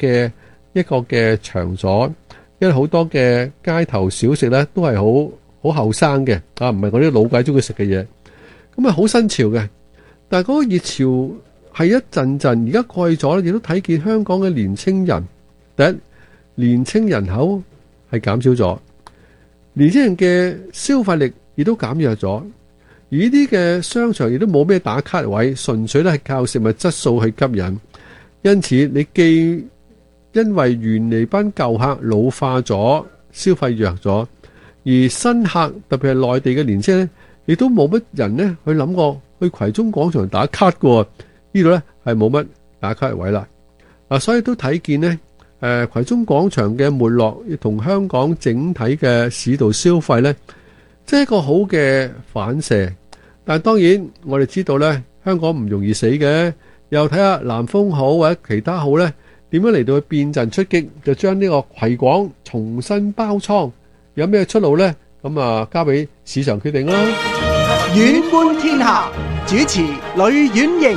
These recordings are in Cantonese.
嘅一個嘅場所，因為好多嘅街頭小食呢都係好後生嘅，唔係嗰啲老鬼中意食嘅嘢，咁啊好新潮嘅。但係嗰個熱潮係一陣陣，而家過去咗，亦都睇見香港嘅年青人，第一，年青人口係減少咗，年青人嘅消費力亦都減弱咗，而呢啲嘅商場亦都冇咩打卡位，純粹咧係靠食物質素去吸引。因此你既因為原嚟班舊客老化咗，消費弱咗，而新客特別係內地嘅年青人亦都冇乜人呢去諗過去葵涌廣場打卡嘅，呢度呢係冇乜打卡位啦。所以都睇見呢葵涌廣場嘅沒落同香港整體嘅市道消費呢，即係一個好嘅反射。但係當然我哋知道呢，香港唔容易死嘅，又睇下南豐好或者其他好呢，點樣嚟到去變陣出擊，就將呢個葵廣重新包倉，有咩出路呢？咁啊，交俾市場決定啦。 遠觀天下，主持呂婉瑩。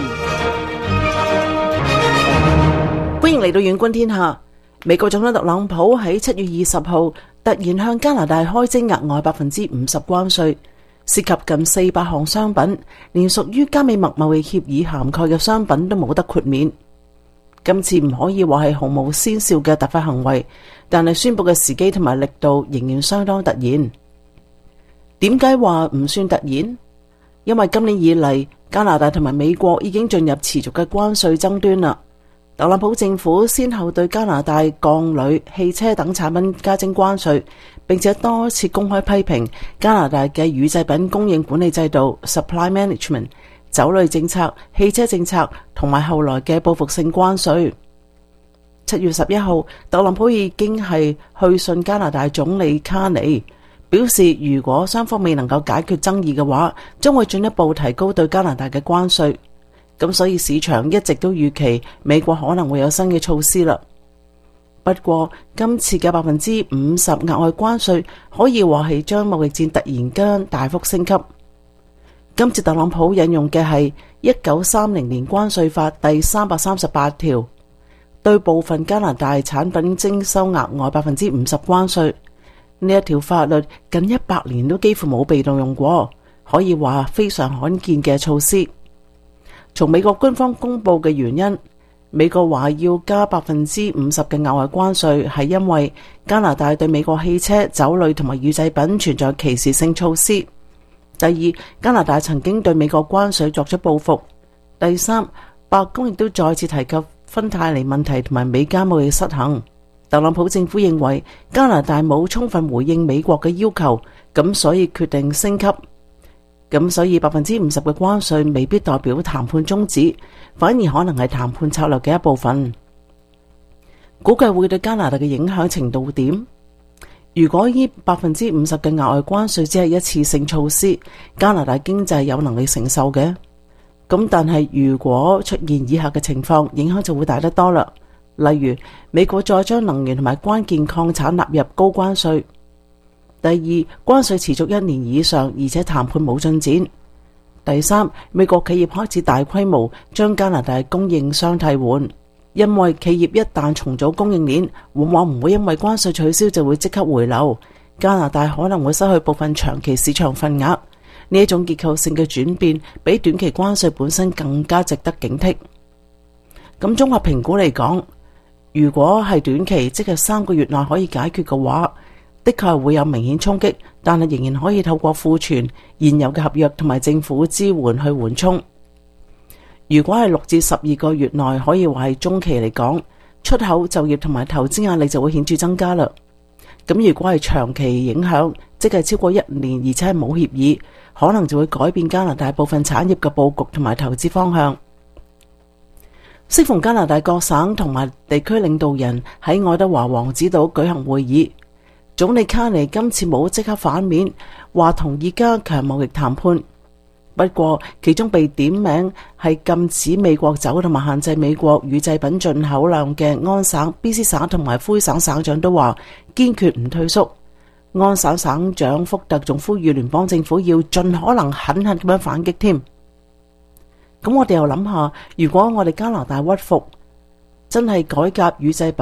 歡迎嚟到遠觀天下。美國總統特朗普喺7月20號突然向加拿大開徵額外50%關稅，涉及近400項商品，連屬於加美貿貿易協議涵蓋嘅商品都冇得豁免。今次唔可以話係毫無先兆嘅突發行為，但係宣布嘅時機同埋力度仍然相當突然。點解話唔算突然？因為今年以嚟，加拿大同埋美國已經進入持續嘅關稅爭端啦。特朗普政府先後對加拿大鋼鋁、汽車等產品加徵關稅，並且多次公開批評加拿大嘅乳製品供應管理制度 （supply management）、酒類政策、汽車政策同埋後來嘅報復性關稅。7月11號，特朗普已經係去信加拿大總理卡尼，表示如果雙方未能夠解決爭議嘅話，將會進一步提高對加拿大嘅關稅。咁所以市場一直都預期美國可能會有新嘅措施啦。不過今次嘅50%額外關稅可以話係將貿易戰突然間大幅升級。今次特朗普引用嘅係1930年關稅法第338條，對部分加拿大產品徵收額外50%關稅。呢一條法律近100年都幾乎冇被動用過，可以話非常罕見嘅措施。從美國官方公布嘅原因，美國話要加50%嘅額外關稅，係因為加拿大對美國汽車、酒類同埋乳製品存在歧視性措施。第二，加拿大曾經對美國關稅作出報復。第三，白宮亦都再次提及芬太尼問題同埋美加貿易失衡。特朗普政府認為加拿大冇充分回應美國嘅要求，咁所以決定升級。咁所以50%嘅關稅未必代表談判終止，反而可能係談判策略嘅一部分。估計會對加拿大嘅影響程度點？如果呢50%嘅額外關稅只係一次性措施，加拿大經濟有能力承受嘅。咁但係如果出現以下嘅情況，影響就會大得多啦。例如美國再將能源同埋關鍵礦產納入高關稅。第二，關稅持續1年以上，而且談判冇進展。第三，美國企業開始大規模將加拿大供應商替換，因為企業一旦重組供應鏈，往往唔會因為關稅取消就會即刻回流。加拿大可能會失去部分長期市場份額。呢一種結構性嘅轉變，比短期關稅本身更加值得警惕。咁綜合評估嚟講，如果係短期，即係3個月內可以解決嘅話，的確係會有明顯衝擊，但係仍然可以透過庫存、現有嘅合約同埋政府支援去緩衝。如果係6至12個月內，可以話係中期嚟講，出口、就業同埋投資壓力就會顯著增加啦。咁如果係長期影響，即係超過1年，而且係冇協議，可能就會改變加拿大部分產業嘅佈局同埋投資方向。適逢加拿大各省同埋地區領導人喺愛德華王子島舉行會議，總理卡尼今次冇即刻反面，話同意加強貿易談判。不過其中被點名係禁止美國酒同埋限制美國乳製品進口量嘅安省、BC 省同埋魁省省長都話堅決唔退縮。安省省長福特仲呼籲聯邦政府要盡可能狠狠咁樣反擊添。咁我哋又諗下，如果我哋加拿大屈服， 真係改革乳製品